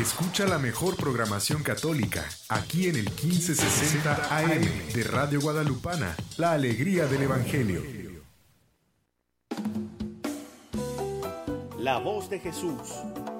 Escucha la mejor programación católica aquí en el 1560 AM de Radio Guadalupana, la alegría del Evangelio. La voz de Jesús,